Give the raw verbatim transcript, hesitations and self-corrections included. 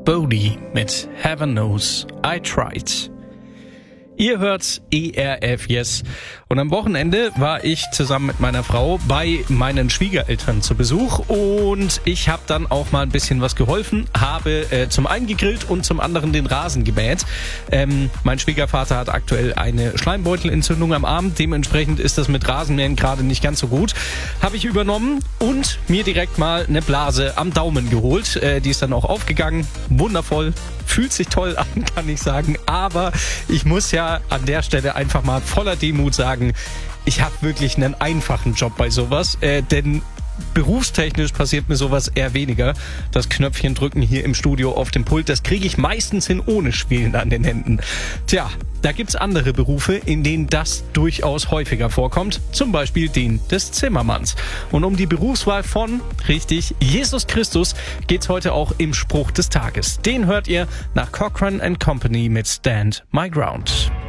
Bodie mit Heaven Knows I Tried. Ihr hört E R F Yes. Und am Wochenende war ich zusammen mit meiner Frau bei meinen Schwiegereltern zu Besuch und ich habe dann auch mal ein bisschen was geholfen, habe äh, zum einen gegrillt und zum anderen den Rasen gemäht. Ähm, mein Schwiegervater hat aktuell eine Schleimbeutelentzündung am Arm, dementsprechend ist das mit Rasenmähen gerade nicht ganz so gut. Habe ich übernommen und mir direkt mal eine Blase am Daumen geholt. Äh, die ist dann auch aufgegangen, wundervoll, fühlt sich toll an, kann ich sagen, aber ich muss ja an der Stelle einfach mal voller Demut sagen, ich habe wirklich einen einfachen Job bei sowas, äh, denn berufstechnisch passiert mir sowas eher weniger. Das Knöpfchen drücken hier im Studio auf dem Pult, das kriege ich meistens hin ohne Schwielen an den Händen. Tja, da gibt's andere Berufe, in denen das durchaus häufiger vorkommt, zum Beispiel den des Zimmermanns. Und um die Berufswahl von, richtig, Jesus Christus geht's heute auch im Spruch des Tages. Den hört ihr nach Cochran and Company mit Stand My Ground.